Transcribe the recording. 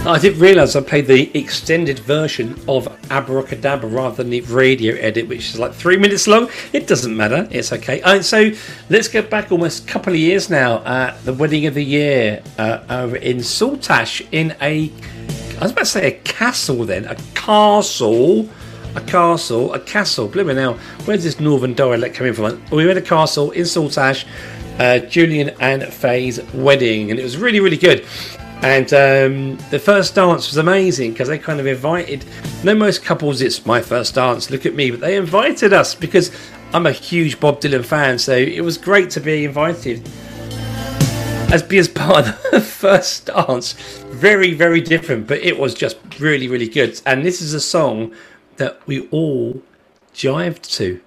I didn't realise I played the extended version of Abracadabra rather than the radio edit, which is like 3 minutes long. It doesn't matter. It's okay. So let's go back almost a couple of years now. The wedding of the year over in Saltash in I was about to say a castle then. A castle. Blimey now, where's this northern dialect coming from? We were in a castle in Saltash, Julian and Faye's wedding, and it was really, really good. And the first dance was amazing because they kind of invited, most couples, it's my first dance, look at me, but they invited us because I'm a huge Bob Dylan fan, so it was great to be invited as part of the first dance. Very, very different, but it was just really, really good. And this is a song that we all jived to.